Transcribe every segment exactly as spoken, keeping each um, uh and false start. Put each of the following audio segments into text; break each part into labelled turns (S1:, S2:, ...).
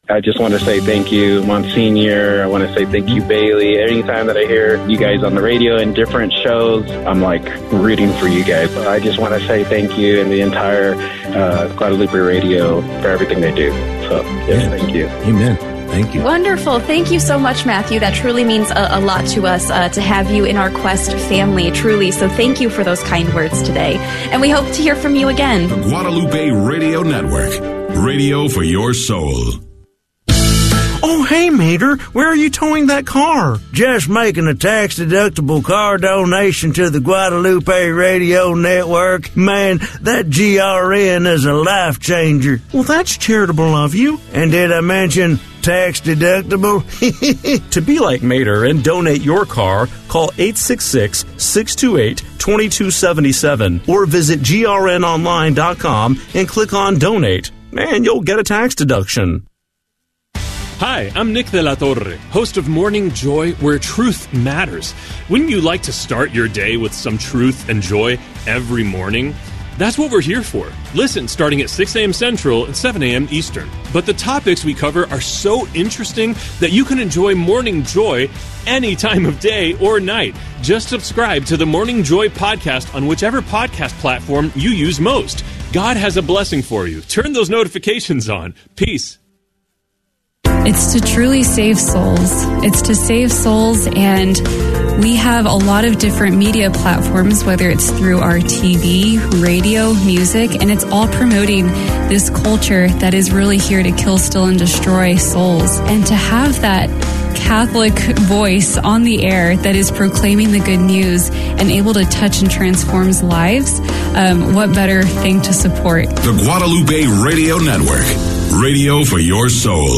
S1: I just want to say thank you, Monsignor. I want to say thank you, Bailey. Anytime that I hear you guys on the radio in different shows, I'm like rooting for you guys. I just want to say thank you and the entire uh, Guadalupe Radio for everything they do. So, yes, yeah. Thank you.
S2: Amen. Thank you.
S3: Wonderful. Thank you so much, Matthew. That truly means a, a lot to us uh, to have you in our Quest family, truly. So thank you for those kind words today. And we hope to hear from you again.
S4: The Guadalupe Radio Network. Radio for your soul.
S5: Oh, hey, Mater, where are you towing that car?
S6: Just making a tax-deductible car donation to the Guadalupe Radio Network. Man, that G R N is a life changer.
S5: Well, that's charitable of you.
S6: And did I mention tax-deductible?
S5: To be like Mater and donate your car, call eight six six, six two eight, two two seven seven or visit G R N online dot com and click on Donate. Man, you'll get a tax deduction.
S7: Hi, I'm Nick de la Torre, host of Morning Joy, where truth matters. Wouldn't you like to start your day with some truth and joy every morning? That's what we're here for. Listen starting at six a.m. Central and seven a.m. Eastern. But the topics we cover are so interesting that you can enjoy Morning Joy any time of day or night. Just subscribe to the Morning Joy podcast on whichever podcast platform you use most. God has a blessing for you. Turn those notifications on. Peace.
S8: It's to truly save souls. It's to save souls, and we have a lot of different media platforms, whether it's through our T V, radio, music, and it's all promoting this culture that is really here to kill, steal, and destroy souls. And to have that Catholic voice on the air that is proclaiming the good news and able to touch and transform lives, um, what better thing to support?
S4: The Guadalupe Radio Network. Radio for your soul.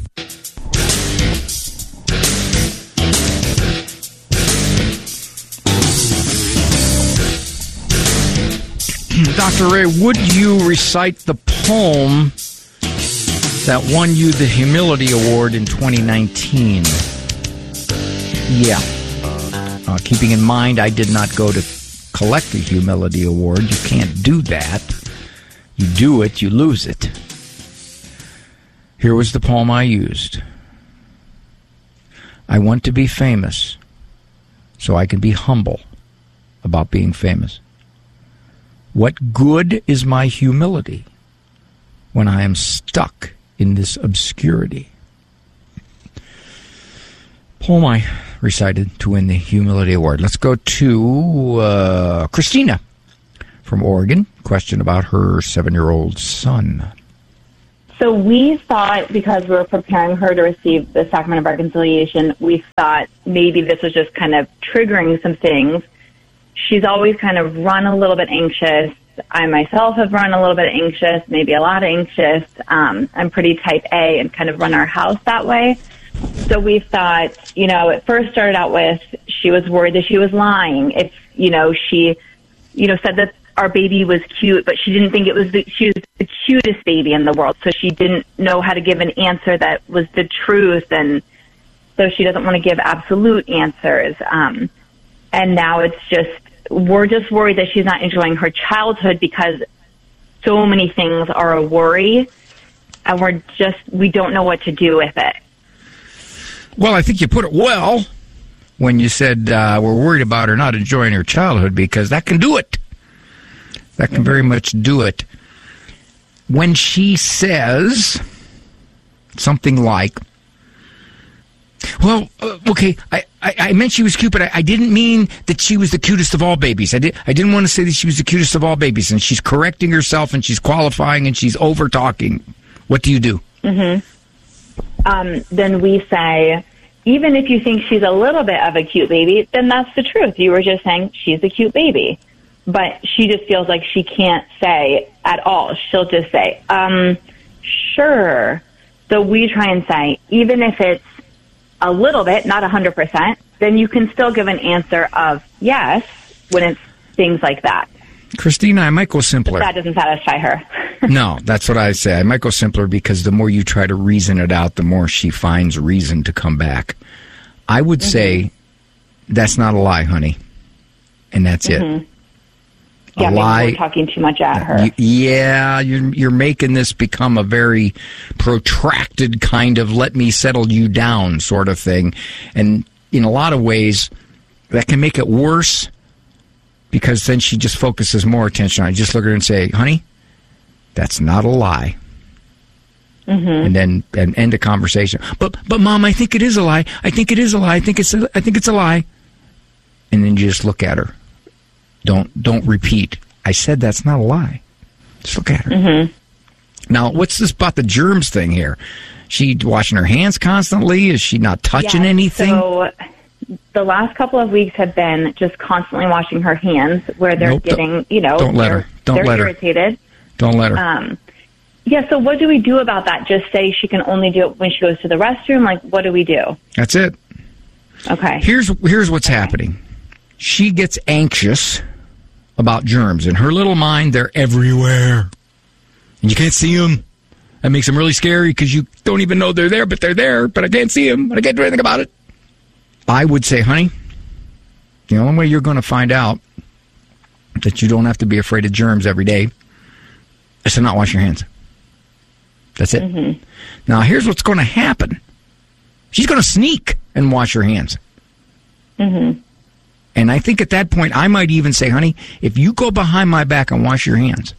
S9: Doctor Ray, would you recite the poem that won you the Humility Award in twenty nineteen? Yeah. Uh, keeping in mind, I did not go to collect the Humility Award. You can't do that. You do it, you lose it. Here was the poem I used. I want to be famous so I can be humble about being famous. What good is my humility when I am stuck in this obscurity? Poem I recited to win the Humility Award. Let's go to uh, Christina from Oregon. Question about her seven-year-old son.
S10: So we thought, because we were preparing her to receive the Sacrament of Reconciliation, we thought maybe this was just kind of triggering some things. She's always kind of run a little bit anxious. I myself have run a little bit anxious, maybe a lot anxious. Um, I'm pretty type A and kind of run our house that way. So we thought, you know, it first started out with she was worried that she was lying. It's, you know, she, you know, said that our baby was cute, but she didn't think it was the, she was the cutest baby in the world. So she didn't know how to give an answer that was the truth. And so she doesn't want to give absolute answers. Um, and now it's just, we're just worried that she's not enjoying her childhood because so many things are a worry, and we're just, we don't know what to do with it.
S9: Well, I think you put it well when you said uh, we're worried about her not enjoying her childhood, because that can do it. That can very much do it. When she says something like, well, uh, okay, I, I, I meant she was cute, but I, I didn't mean that she was the cutest of all babies. I, did, I didn't want to say that she was the cutest of all babies. And she's correcting herself, and she's qualifying, and she's over-talking. What do you do?
S10: Mm-hmm. Um, then we say, even if you think she's a little bit of a cute baby, then that's the truth. You were just saying she's a cute baby. But she just feels like she can't say at all. She'll just say, um, sure. So we try and say, even if it's a little bit, not one hundred percent, then you can still give an answer of yes when it's things like that.
S9: Christina, I might go simpler.
S10: But that doesn't satisfy her.
S9: No, that's what I say. I might go simpler, because the more you try to reason it out, the more she finds reason to come back. I would mm-hmm. say, that's not a lie, honey. And that's mm-hmm. it.
S10: yeah,
S9: a
S10: maybe
S9: lie.
S10: we're talking too much at her.
S9: You, yeah, you're, you're making this become a very protracted kind of let me settle you down sort of thing. And in a lot of ways, that can make it worse because then she just focuses more attention on it. Just look at her and say, honey, that's not a lie. Mm-hmm. And then and end the conversation. But but Mom, I think it is a lie. I think it is a lie. I think it's a, I think it's a lie. And then you just look at her. Don't don't repeat. I said that's not a lie. Just look at her. Mm-hmm. Now, what's this about the germs thing here? She washing her hands constantly? Is she not touching
S10: yeah,
S9: anything?
S10: So the last couple of weeks have been just constantly washing her hands, where they're
S9: nope,
S10: getting, you know,
S9: don't let her. Don't
S10: they're
S9: let
S10: irritated.
S9: her. Don't let her.
S10: Um, yeah. So what do we do about that? Just say she can only do it when she goes to the restroom. Like, what do we do?
S9: That's it.
S10: Okay.
S9: Here's here's what's okay. happening. She gets anxious about germs. In her little mind, they're everywhere. And you can't see them. That makes them really scary because you don't even know they're there, but they're there, but I can't see them, but I can't do anything about it. I would say, honey, the only way you're going to find out that you don't have to be afraid of germs every day is to not wash your hands. That's it. Mm-hmm. Now, here's what's going to happen. She's going to sneak and wash her hands. Mm-hmm. And I think at that point, I might even say, honey, if you go behind my back and wash your hands,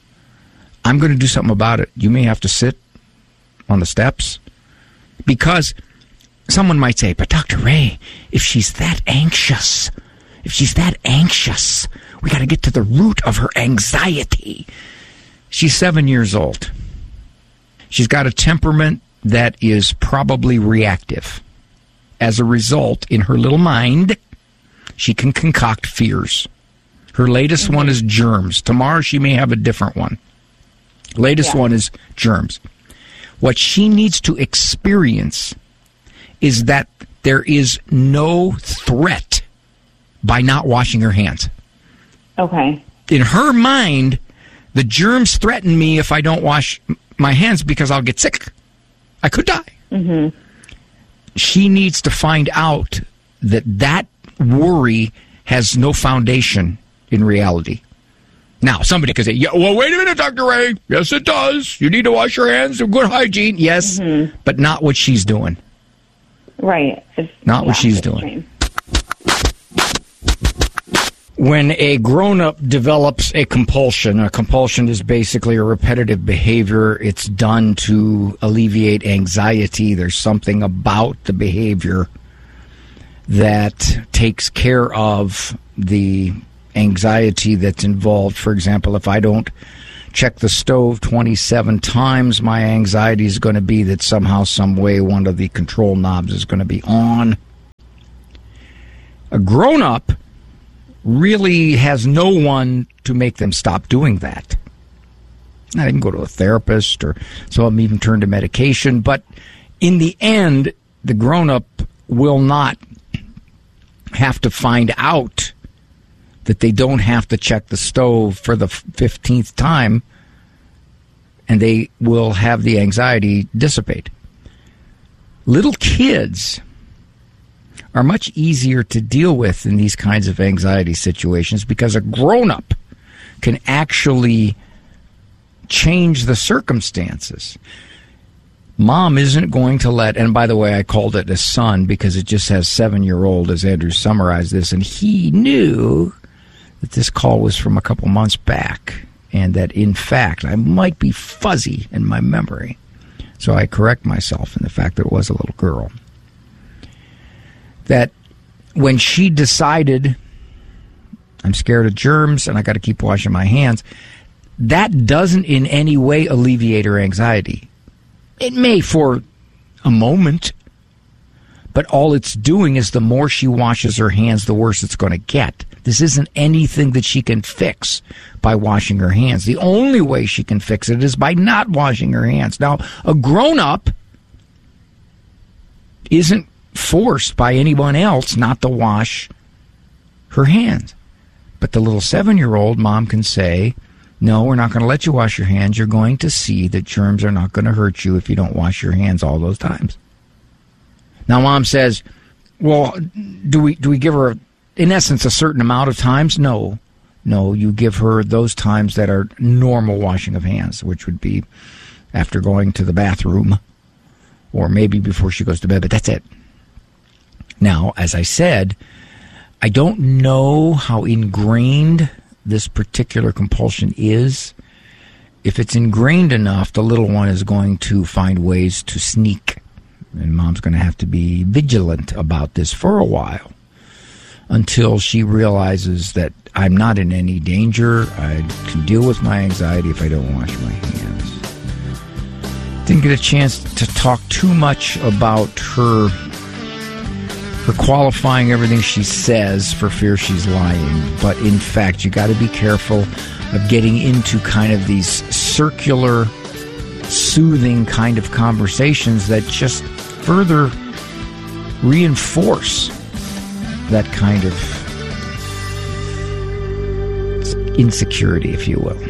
S9: I'm going to do something about it. You may have to sit on the steps. Because someone might say, but Doctor Ray, if she's that anxious, if she's that anxious, we got to get to the root of her anxiety. She's seven years old. She's got a temperament that is probably reactive. As a result, in her little mind, she can concoct fears. Her latest mm-hmm. one is germs. Tomorrow she may have a different one. Latest yeah. one is germs. What she needs to experience is that there is no threat by not washing her hands.
S10: Okay.
S9: In her mind, the germs threaten me if I don't wash my hands because I'll get sick. I could die. Mm-hmm. She needs to find out that that worry has no foundation in reality. Now, somebody could say, yeah, well, wait a minute, Doctor Ray. Yes, it does. You need to wash your hands with good hygiene. Yes, mm-hmm. but not what she's doing.
S10: Right. It's
S9: not what she's doing. When a grown-up develops a compulsion, a compulsion is basically a repetitive behavior. It's done to alleviate anxiety. There's something about the behavior that takes care of the anxiety that's involved. For example, if I don't check the stove twenty-seven times, my anxiety is going to be that somehow, some way, one of the control knobs is going to be on. A grown-up really has no one to make them stop doing that. Now, they can go to a therapist, or some of them even turn to medication, but in the end, the grown-up will not have to find out that they don't have to check the stove for the fifteenth time, and they will have the anxiety dissipate. Little kids are much easier to deal with in these kinds of anxiety situations because a grown-up can actually change the circumstances. Mom isn't going to let, and by the way, I called it a son because it just has seven-year-old, as Andrew summarized this, and he knew that this call was from a couple months back, and that, in fact, I might be fuzzy in my memory. So I correct myself in the fact that it was a little girl. That when she decided, I'm scared of germs and I got to keep washing my hands, that doesn't in any way alleviate her anxiety. It may for a moment, but all it's doing is the more she washes her hands, the worse it's going to get. This isn't anything that she can fix by washing her hands. The only way she can fix it is by not washing her hands. Now, a grown-up isn't forced by anyone else not to wash her hands. But the little seven-year-old, mom can say, no, we're not going to let you wash your hands. You're going to see that germs are not going to hurt you if you don't wash your hands all those times. Now, mom says, well, do we do we give her, in essence, a certain amount of times? No. No, you give her those times that are normal washing of hands, which would be after going to the bathroom or maybe before she goes to bed, but that's it. Now, as I said, I don't know how ingrained this particular compulsion is. If it's ingrained enough, the little one is going to find ways to sneak. And mom's going to have to be vigilant about this for a while until she realizes that I'm not in any danger. I can deal with my anxiety if I don't wash my hands. Didn't get a chance to talk too much about her her qualifying everything she says for fear she's lying. But in fact, you got to be careful of getting into kind of these circular, soothing kind of conversations that just further reinforce that kind of insecurity, if you will.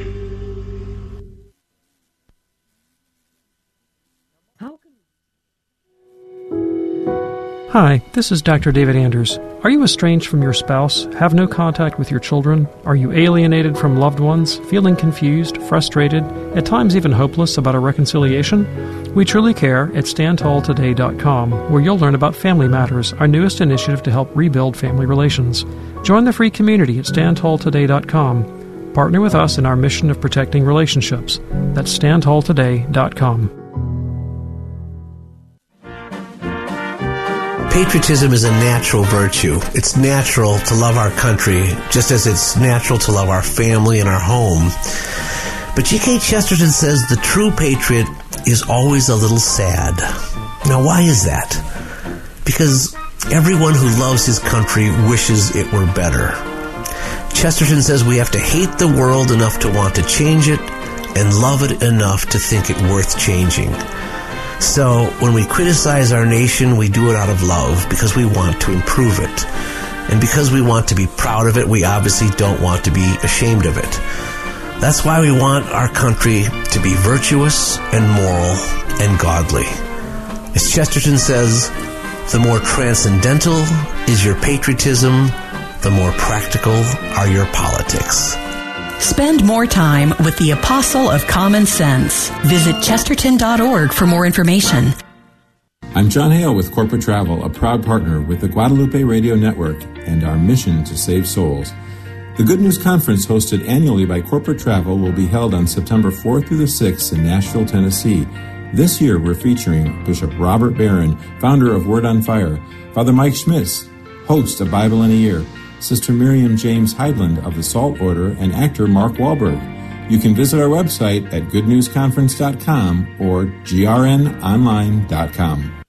S2: Hi, this is Doctor David Anders. Are you estranged from your spouse, have no contact with your children? Are you alienated from loved ones, feeling confused, frustrated, at times even hopeless about a reconciliation? We truly care at stand tall today dot com, where you'll learn about Family Matters, our newest initiative to help rebuild family relations. Join the free community at stand tall today dot com. Partner with us in our mission of protecting relationships. That's stand tall today dot com.
S11: Patriotism is a natural virtue. It's natural to love our country, just as it's natural to love our family and our home. But G K Chesterton says the true patriot is always a little sad. Now, why is that? Because everyone who loves his country wishes it were better. Chesterton says we have to hate the world enough to want to change it and love it enough to think it worth changing. So when we criticize our nation, we do it out of love because we want to improve it. And because we want to be proud of it, we obviously don't want to be ashamed of it. That's why we want our country to be virtuous and moral and godly. As Chesterton says, the more transcendental is your patriotism, the more practical are your politics.
S12: Spend more time with the Apostle of Common Sense. Visit chesterton dot org for more information.
S13: I'm John Hale with Corporate Travel, a proud partner with the Guadalupe Radio Network and our mission to save souls. The Good News Conference, hosted annually by Corporate Travel, will be held on September fourth through the sixth in Nashville, Tennessee. This year, we're featuring Bishop Robert Barron, founder of Word on Fire, Father Mike Schmitz, host of Bible in a Year, Sister Miriam James Heidland of the Salt Order, and actor Mark Wahlberg. You can visit our website at good news conference dot com or g r n online dot com.